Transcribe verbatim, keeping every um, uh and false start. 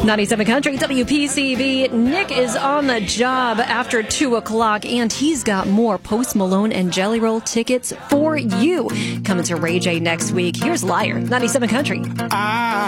ninety-seven Country, W P C V. Nick is on the job after two o'clock, and he's got more Post Malone and Jelly Roll tickets for you. Coming to Ray J next week. Here's Liar, ninety-seven Country. I